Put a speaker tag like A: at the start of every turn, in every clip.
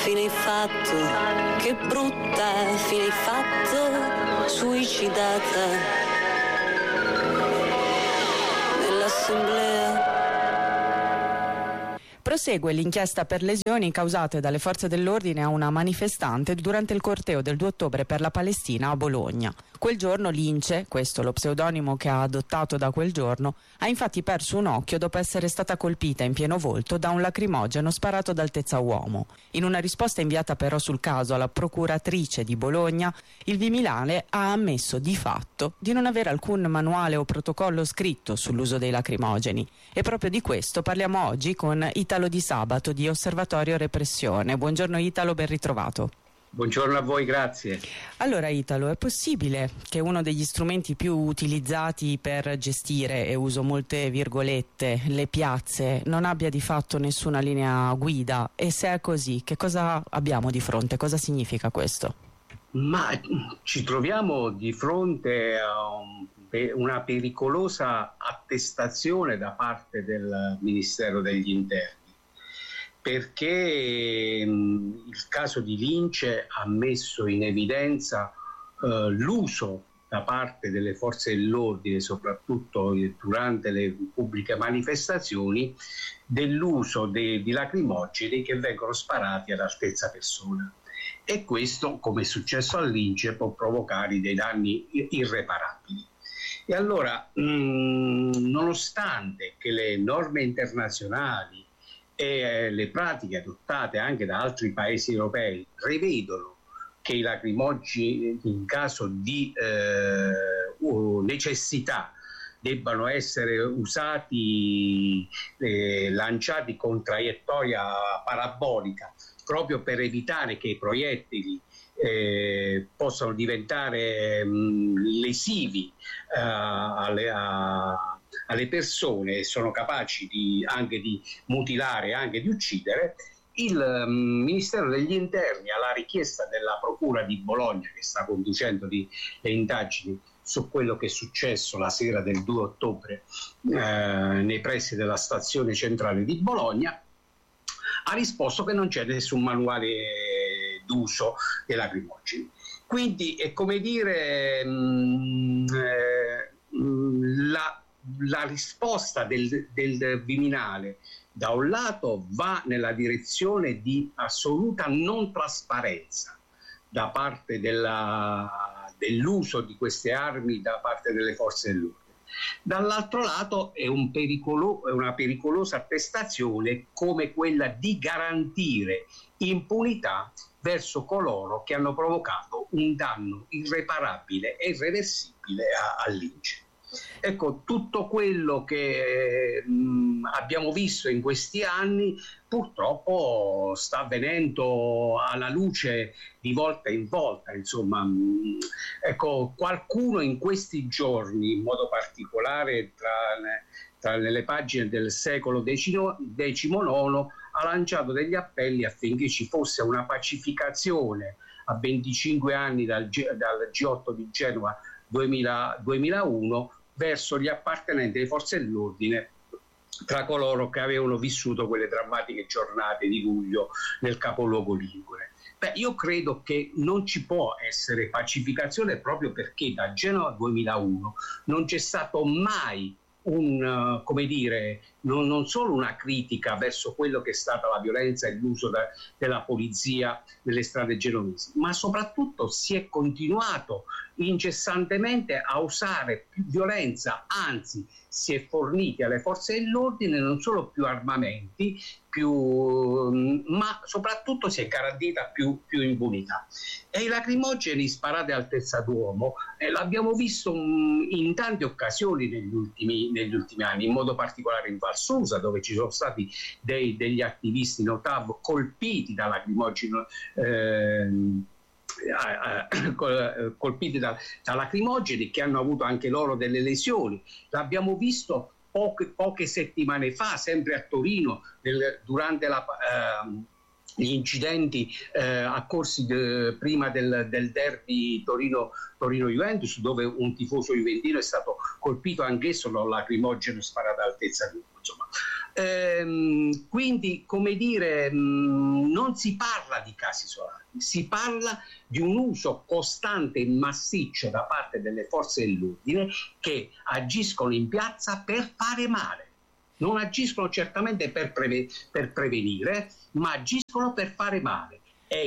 A: fine hai fatto, che brutta fine hai fatto, suicidata nell'assemblea.
B: Prosegue l'inchiesta per lesioni causate dalle forze dell'ordine a una manifestante durante il corteo del 2 ottobre per la Palestina a Bologna. Quel giorno Lince, questo lo pseudonimo che ha adottato da quel giorno, ha infatti perso un occhio dopo essere stata colpita in pieno volto da un lacrimogeno sparato d'altezza uomo. In una risposta inviata però sul caso alla procuratrice di Bologna, il Viminale ha ammesso di fatto di non avere alcun manuale o protocollo scritto sull'uso dei lacrimogeni. E proprio di questo parliamo oggi con Italo Di Sabato di Osservatorio Repressione. Buongiorno Italo, ben ritrovato.
C: Buongiorno a voi, grazie.
B: Allora Italo, è possibile che uno degli strumenti più utilizzati per gestire, e uso molte virgolette, le piazze non abbia di fatto nessuna linea guida? E se è così, che cosa abbiamo di fronte? Cosa significa questo?
C: Ma ci troviamo di fronte a una pericolosa attestazione da parte del Ministero degli Interni, perché il caso di Lince ha messo in evidenza l'uso da parte delle forze dell'ordine, soprattutto durante le pubbliche manifestazioni, dell'uso di lacrimogeni che vengono sparati ad altezza persona. E questo, come è successo a Lince, può provocare dei danni irreparabili. E allora, nonostante che le norme internazionali e le pratiche adottate anche da altri paesi europei prevedono che i lacrimogeni in caso di necessità debbano essere usati, lanciati con traiettoria parabolica, proprio per evitare che i proiettili possano diventare lesivi alle persone e sono capaci anche di mutilare, anche di uccidere. Il Ministero degli Interni, alla richiesta della Procura di Bologna, che sta conducendo le indagini su quello che è successo la sera del 2 ottobre nei pressi della stazione centrale di Bologna, ha risposto che non c'è nessun manuale d'uso dei lacrimogeni. Quindi è come dire la risposta del Viminale da un lato va nella direzione di assoluta non trasparenza da parte dell'uso di queste armi da parte delle forze dell'ordine. Dall'altro lato è una pericolosa attestazione come quella di garantire impunità verso coloro che hanno provocato un danno irreparabile e irreversibile a Lince. Ecco, tutto quello che abbiamo visto in questi anni purtroppo sta avvenendo alla luce di volta in volta. Insomma, ecco, qualcuno in questi giorni, in modo particolare tra le pagine del secolo XIX, ha lanciato degli appelli affinché ci fosse una pacificazione a 25 anni dal G8 di Genova 2001 verso gli appartenenti alle forze dell'ordine, tra coloro che avevano vissuto quelle drammatiche giornate di luglio nel capoluogo ligure. Io credo che non ci può essere pacificazione, proprio perché da Genova 2001 non c'è stato mai non solo una critica verso quello che è stata la violenza e l'uso della polizia nelle strade genovesi, ma soprattutto si è continuato incessantemente a usare più violenza, anzi si è forniti alle forze dell'ordine non solo più armamenti, ma soprattutto si è garantita più impunità. E i lacrimogeni sparati a altezza d'uomo l'abbiamo visto in tante occasioni negli ultimi anni, in modo particolare in Val Susa, dove ci sono stati degli attivisti Notav colpiti da lacrimogeni colpiti da lacrimogeni, che hanno avuto anche loro delle lesioni. L'abbiamo visto poche settimane fa, sempre a Torino, durante gli incidenti accorsi prima del derby Torino-Juventus, dove un tifoso juventino è stato colpito anch'esso da un lacrimogeno sparato ad altezza di uomo. Insomma, Quindi, come dire, non si parla di casi isolati, si parla di un uso costante e massiccio da parte delle forze dell'ordine che agiscono in piazza per fare male. Non agiscono certamente per prevenire, ma agiscono per fare male.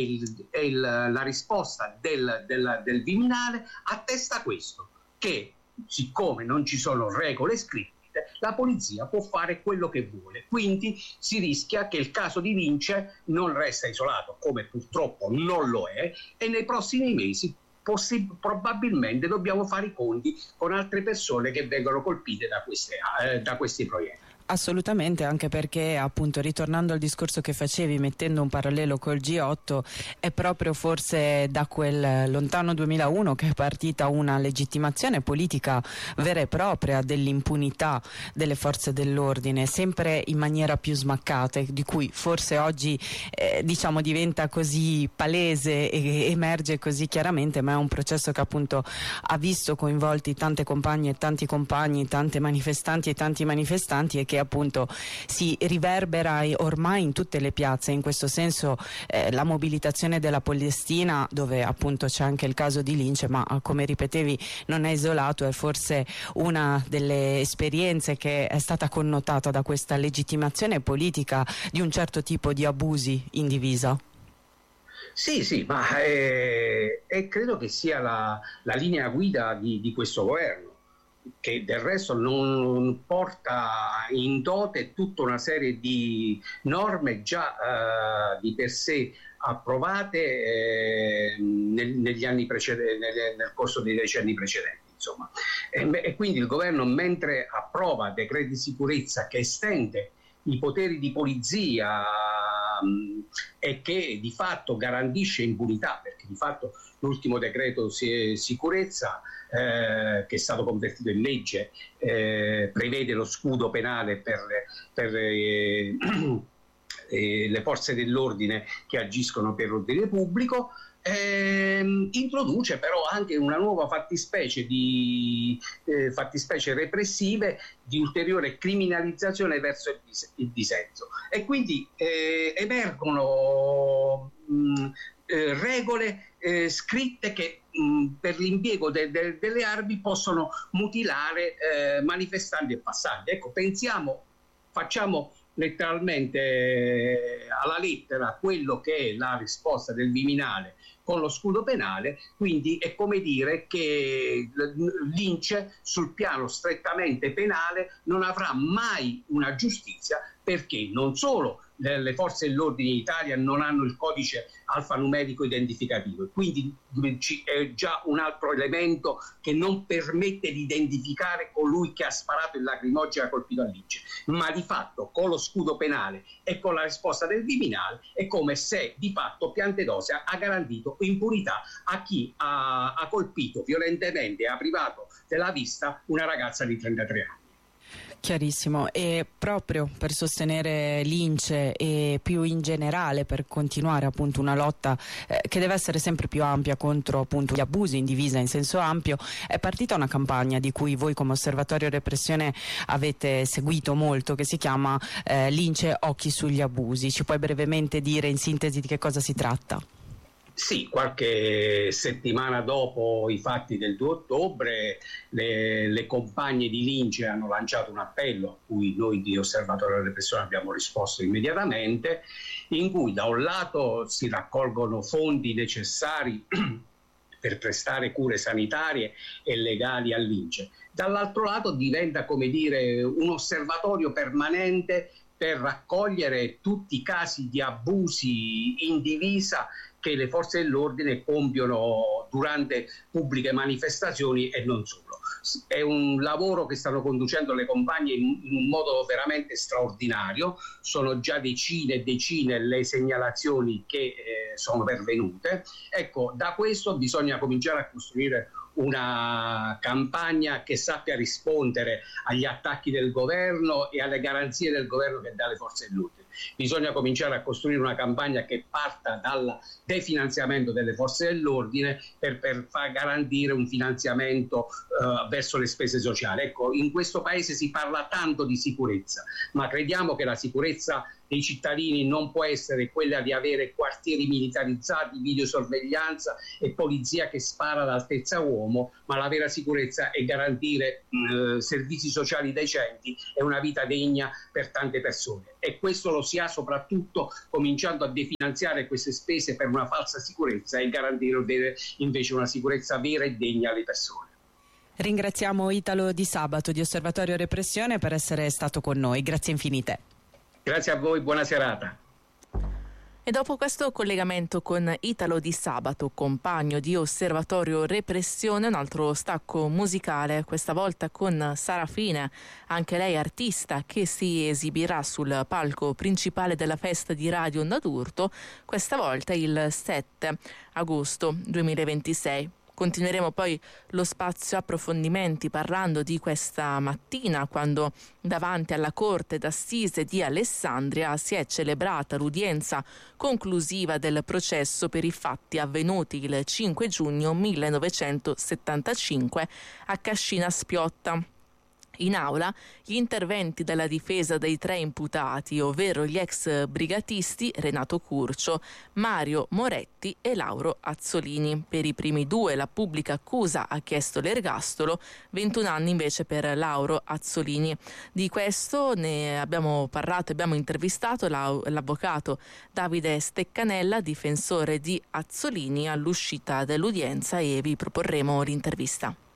C: La risposta del Viminale attesta questo, che siccome non ci sono regole scritte, la polizia può fare quello che vuole. Quindi si rischia che il caso di Lince non resta isolato, come purtroppo non lo è, e nei prossimi mesi probabilmente dobbiamo fare i conti con altre persone che vengono colpite da questi proiettili.
B: Assolutamente, anche perché, appunto, ritornando al discorso che facevi, mettendo un parallelo col G8, è proprio forse da quel lontano 2001 che è partita una legittimazione politica vera e propria dell'impunità delle forze dell'ordine, sempre in maniera più smaccata, di cui forse oggi diciamo diventa così palese e emerge così chiaramente, ma è un processo che appunto ha visto coinvolti tante compagne e tanti compagni, tante manifestanti e tanti manifestanti, e che appunto si riverbera ormai in tutte le piazze. In questo senso la mobilitazione della Palestina, dove appunto c'è anche il caso di Lince, ma come ripetevi non è isolato, è forse una delle esperienze che è stata connotata da questa legittimazione politica di un certo tipo di abusi in divisa.
C: Sì, ma credo che sia la linea guida di questo governo, che del resto non porta in dote tutta una serie di norme già di per sé approvate negli anni nel corso dei decenni precedenti. Insomma. E quindi il governo, mentre approva decreti di sicurezza che estende i poteri di polizia e che di fatto garantisce impunità, perché di fatto l'ultimo decreto sicurezza che è stato convertito in legge prevede lo scudo penale per le forze dell'ordine che agiscono per l'ordine pubblico. Introduce però anche una nuova fattispecie repressive di ulteriore criminalizzazione verso il dissenso, e quindi emergono regole scritte che per l'impiego delle armi possono mutilare manifestanti e passanti. Ecco, facciamo letteralmente alla lettera quello che è la risposta del Viminale con lo scudo penale. Quindi è come dire che Lince sul piano strettamente penale non avrà mai una giustizia, perché non solo le forze dell'ordine in Italia non hanno il codice alfanumerico identificativo, e quindi è già un altro elemento che non permette di identificare colui che ha sparato il lacrimogeno e ha colpito a Lince, ma di fatto con lo scudo penale e con la risposta del Viminale è come se di fatto Piantedosi ha garantito impunità a chi ha colpito violentemente e ha privato della vista una ragazza di 33 anni.
B: Chiarissimo. E proprio per sostenere Lince e più in generale per continuare appunto una lotta che deve essere sempre più ampia contro appunto gli abusi in divisa in senso ampio, è partita una campagna di cui voi come Osservatorio Repressione avete seguito molto, che si chiama Lince Occhi sugli abusi. Ci puoi brevemente dire in sintesi di che cosa si tratta?
C: Sì, qualche settimana dopo i fatti del 2 ottobre le compagne di Lince hanno lanciato un appello a cui noi di Osservatorio della Repressione abbiamo risposto immediatamente, in cui da un lato si raccolgono fondi necessari per prestare cure sanitarie e legali a Lince, dall'altro lato diventa, come dire, un osservatorio permanente per raccogliere tutti i casi di abusi in divisa che le forze dell'ordine compiono durante pubbliche manifestazioni e non solo. È un lavoro che stanno conducendo le compagne in un modo veramente straordinario. Sono già decine e decine le segnalazioni che sono pervenute. Ecco, da questo bisogna cominciare a costruire una campagna che sappia rispondere agli attacchi del governo e alle garanzie del governo che dà alle forze dell'ordine. Bisogna cominciare a costruire una campagna che parta dal definanziamento delle forze dell'ordine per far garantire un finanziamento verso le spese sociali. Ecco, in questo paese si parla tanto di sicurezza, ma crediamo che la sicurezza dei cittadini non può essere quella di avere quartieri militarizzati, videosorveglianza e polizia che spara all'altezza uomo, ma la vera sicurezza è garantire servizi sociali decenti e una vita degna per tante persone. E questo lo si ha soprattutto cominciando a definanziare queste spese per una falsa sicurezza e garantire invece una sicurezza vera e degna alle persone.
B: Ringraziamo Italo Di Sabato di Osservatorio Repressione per essere stato con noi. Grazie infinite.
C: Grazie a voi, buona serata.
D: E dopo questo collegamento con Italo Di Sabato, compagno di Osservatorio Repressione, un altro stacco musicale, questa volta con Sara Fine, anche lei artista che si esibirà sul palco principale della festa di Radio Onda d'Urto, questa volta il 7 agosto 2026. Continueremo poi lo spazio approfondimenti parlando di questa mattina, quando davanti alla Corte d'Assise di Alessandria si è celebrata l'udienza conclusiva del processo per i fatti avvenuti il 5 giugno 1975 a Cascina Spiotta. In aula gli interventi della difesa dei 3 imputati, ovvero gli ex brigatisti Renato Curcio, Mario Moretti e Lauro Azzolini. Per i primi 2 la pubblica accusa ha chiesto l'ergastolo, 21 anni invece per Lauro Azzolini. Di questo ne abbiamo parlato, abbiamo intervistato l'avvocato Davide Steccanella, difensore di Azzolini, all'uscita dell'udienza, e vi proporremo l'intervista.